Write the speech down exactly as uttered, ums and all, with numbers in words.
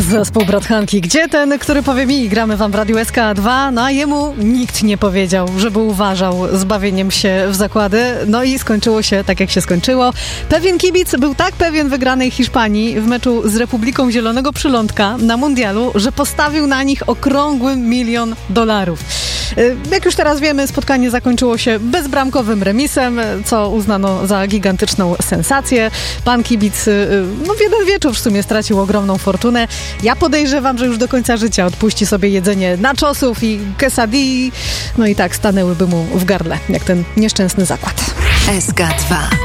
Zespół Bratchanki. Gdzie ten, który powie mi, gramy wam w Radiu S K dwa, no a jemu nikt nie powiedział, żeby uważał z bawieniem się w zakłady. No i skończyło się tak, jak się skończyło. Pewien kibic był tak pewien wygranej Hiszpanii w meczu z Republiką Zielonego Przylądka na mundialu, że postawił na nich okrągły milion dolarów. Jak już teraz wiemy, spotkanie zakończyło się bezbramkowym remisem, co uznano za gigantyczną sensację. Pan kibic no, w jeden wieczór w sumie stracił ogromną fortunę. Ja podejrzewam, że już do końca życia odpuści sobie jedzenie nachosów i quesadilli. No i tak stanęłyby mu w gardle, jak ten nieszczęsny zakład. S K dwa.